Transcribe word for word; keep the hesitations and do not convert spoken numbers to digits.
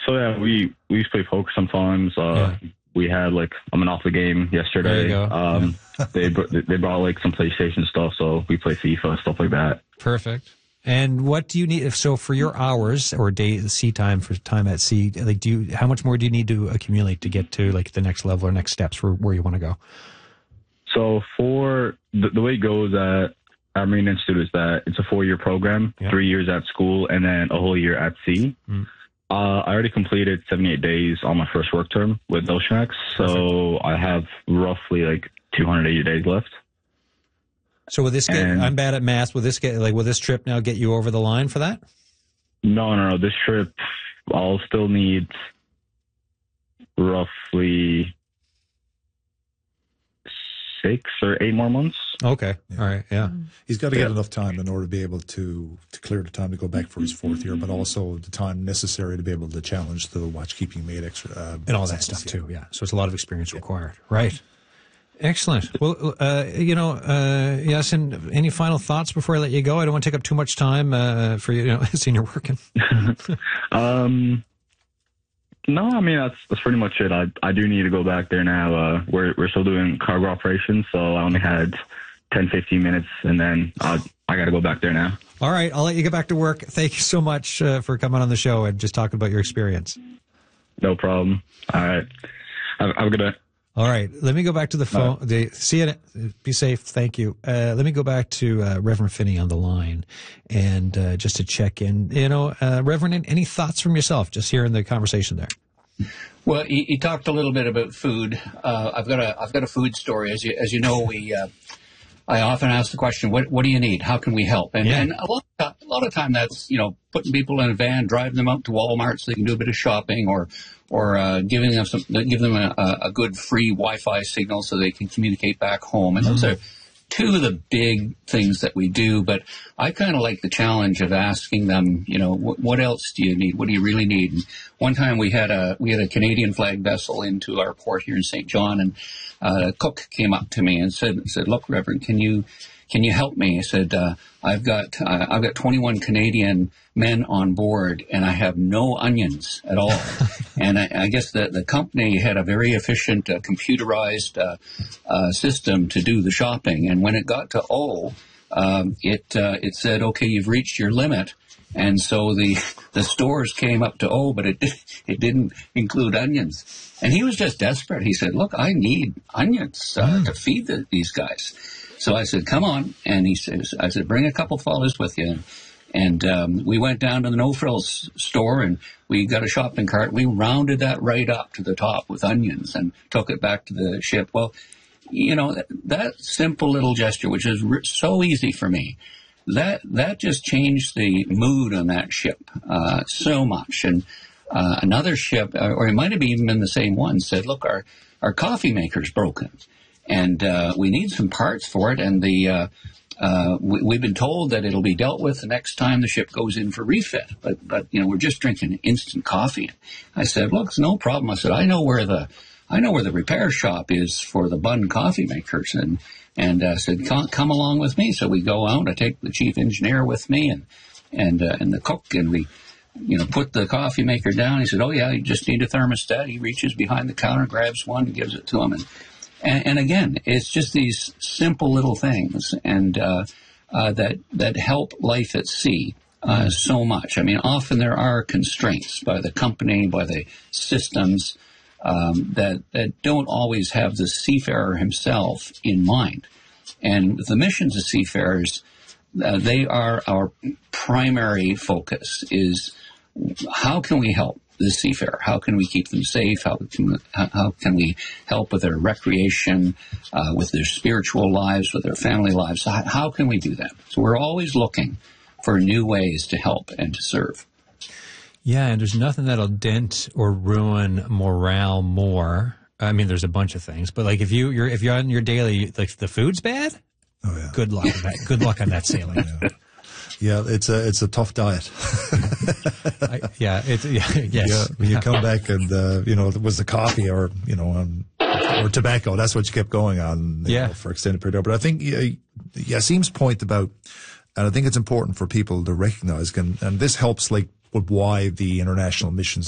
So yeah, we we used to play poker sometimes. Uh, yeah. We had like a Monopoly game yesterday. Um, yeah. they they brought like some PlayStation stuff, so we play FIFA, stuff like that. Perfect. And what do you need? So for your hours or day sea time for time at sea, like do you, how much more do you need to accumulate to get to like the next level or next steps for where you want to go? So for the, the way it goes at our Marine Institute is that it's a four-year program, yep. three years at school, and then a whole year at sea. Mm. Uh, I already completed seventy-eight days on my first work term with Oceanex, so Perfect. I have roughly like two hundred eighty days left. So will this get, and, I'm bad at math, will this get, like, will this trip now get you over the line for that? No, no, no. This trip, I'll still need roughly six or eight more months. Okay. Yeah. All right. Yeah. He's got to yeah. get enough time in order to be able to, to clear the time to go back for his fourth year, but also the time necessary to be able to challenge the watchkeeping mate extra. Uh, and all that stuff too. Yeah. So it's a lot of experience yeah. required. Right. Excellent. Well, uh, you know, uh, Yasin, any final thoughts before I let you go? I don't want to take up too much time uh, for you, you know, seeing you're working. um, no, I mean, that's that's pretty much it. I I do need to go back there now. Uh, we're we're still doing cargo operations, so I only had ten, fifteen minutes, and then I I got to go back there now. All right, I'll let you get back to work. Thank you so much uh, for coming on the show and just talking about your experience. No problem. All right. Have, have a good day. All right, let me go back to the phone. Right. See you. Be safe. Thank you. Uh, let me go back to uh, Reverend Finney on the line, and uh, just to check in. You know, uh, Reverend, any thoughts from yourself just hearing the conversation there? Well, he, he talked a little bit about food. Uh, I've got a I've got a food story. As you as you know, we uh, I often ask the question, what what do you need? How can we help? And, yeah. and a lot of, a lot of time that's, you know, putting people in a van, driving them out to Walmart so they can do a bit of shopping, or or uh, giving them some, give them a, a good free Wi-Fi signal so they can communicate back home. And those are two of the big things that we do. But I kind of like the challenge of asking them, you know, what, what else do you need? What do you really need? And one time we had a we had a Canadian flag vessel into our port here in Saint John, and uh, a cook came up to me and said, said, "Look, Reverend, can you can you help me?" I said, uh, "I've got uh, I've got twenty-one Canadian men on board, and I have no onions at all." And I, I guess the, the company had a very efficient uh, computerized uh, uh, system to do the shopping. And when it got to O, um, it uh, it said, "Okay, you've reached your limit." And so the the stores came up to O, but it it didn't include onions. And he was just desperate. He said, "Look, I need onions uh, mm. to feed the, these guys." So I said, "Come on." And he says, "I said, bring a couple fellas with you." And um, we went down to the No Frills store, and we got a shopping cart. We rounded that right up to the top with onions and took it back to the ship. Well, you know, that, that simple little gesture, which is re- so easy for me, that that just changed the mood on that ship uh, so much. And uh, another ship, or it might have even been the same one, said, "Look, our, our coffee maker's broken, and uh, we need some parts for it, and the uh, uh, we, we've been told that it'll be dealt with the next time the ship goes in for refit, but, but you know, we're just drinking instant coffee." I said, "Look, it's no problem." I said, I know where the I know where the repair shop is for the Bunn coffee makers," and and uh, said, come, come along with me. So we go out. I take the chief engineer with me, and and uh, and the cook, and we, you know, put the coffee maker down. He said, "Oh yeah, you just need a thermostat." He reaches behind the counter, grabs one, and gives it to him. And and, and again, it's just these simple little things, and uh, uh, that that help life at sea uh, so much. I mean, often there are constraints by the company, by the systems, Um, that, that don't always have the seafarer himself in mind. And the missions of seafarers, uh, they are our primary focus, is how can we help the seafarer? How can we keep them safe? How can, how can we help with their recreation, uh, with their spiritual lives, with their family lives? How, how can we do that? So we're always looking for new ways to help and to serve. Yeah, and there's nothing that'll dent or ruin morale more. I mean, there's a bunch of things, but like if you you're if you're on your daily, like the food's bad, oh yeah, good luck on that. Good luck on that sailing. Yeah, yeah it's a it's a tough diet. I, yeah, it's yeah, yes. Yeah, when you come back and uh, you know, it was the coffee or you know um, or tobacco. That's what you kept going on. You yeah, know, for extended period. But I think uh, Yasim's point about, and I think it's important for people to recognize, and and this helps like. But why the international missions